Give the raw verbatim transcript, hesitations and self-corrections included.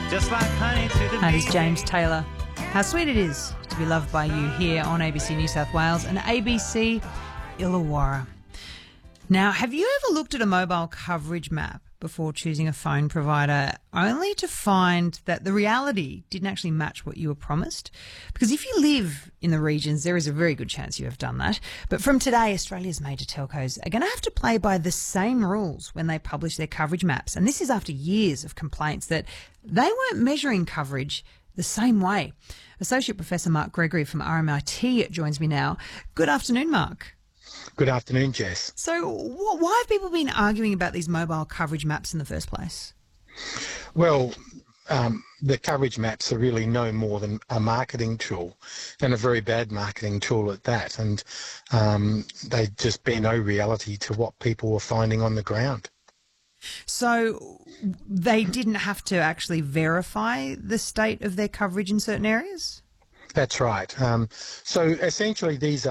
just like honey to the That is bee. James Taylor. How sweet it is to be loved by you here on A B C New South Wales and A B C Illawarra. Now, have you ever looked at a mobile coverage map before choosing a phone provider only to find that the reality didn't actually match what you were promised? Because if you live in the regions, there is a very good chance you have done that. But from today, Australia's major telcos are going to have to play by the same rules when they publish their coverage maps. And this is after years of complaints that they weren't measuring coverage the same way. Associate Professor Mark Gregory from R M I T joins me now. Good afternoon, Mark. Good afternoon, Jess. So wh- why have people been arguing about these mobile coverage maps in the first place? Well, um, the coverage maps are really no more than a marketing tool, and a very bad marketing tool at that. And um, they just bear no reality to what people were finding on the ground. So they didn't have to actually verify the state of their coverage in certain areas? That's right. Um, so essentially, these